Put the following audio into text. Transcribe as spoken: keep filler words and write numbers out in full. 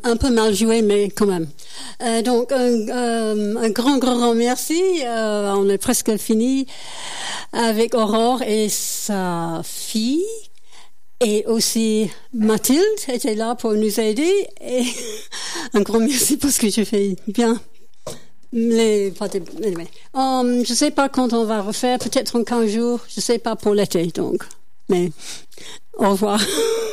un peu mal joué, mais quand même. Euh, donc, un, euh, un grand, grand, grand merci. Euh, on est presque fini avec Aurore et sa fille. Et aussi Mathilde était là pour nous aider. Et un grand merci parce que je fais bien les... Anyway. Um, je sais pas quand on va refaire, peut-être en quinze jours. Je sais pas pour l'été, donc. Mais au revoir.